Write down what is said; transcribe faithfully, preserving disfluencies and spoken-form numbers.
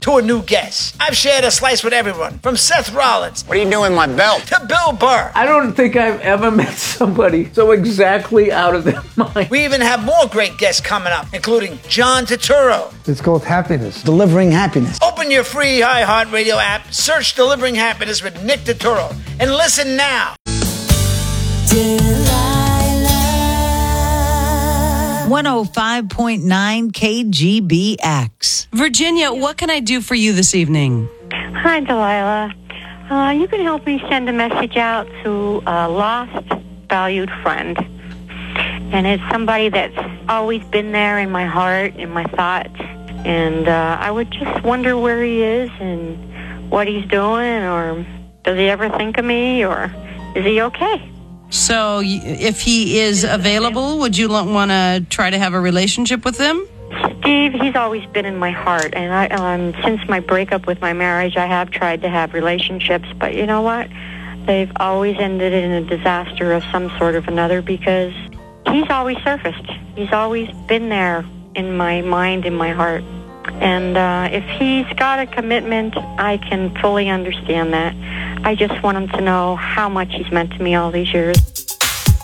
to a new guest. I've shared a slice with everyone, from Seth Rollins. What are you doing with my belt? To Bill Burr. I don't think I've ever met somebody so exactly out of their mind. We even have more great guests coming up, including John Turturro. It's called happiness. Delivering happiness. Open your free iHeartRadio app, search Delivering Happiness with Nick Turturro, and listen now. one oh five point nine K G B X. Virginia, what can I do for you this evening? Hi, Delilah. Uh, you can help me send a message out to a lost, valued friend. And it's somebody that's always been there in my heart, in my thoughts. And uh, I would just wonder where he is and what he's doing, or does he ever think of me, or is he okay? So if he is available, would you want to try to have a relationship with him? Steve, he's always been in my heart, and I, um, since my breakup with my marriage, I have tried to have relationships, but you know what? They've always ended in a disaster of some sort of another, because he's always surfaced. He's always been there in my mind, in my heart. And uh, if he's got a commitment, I can fully understand that. I just want him to know how much he's meant to me all these years.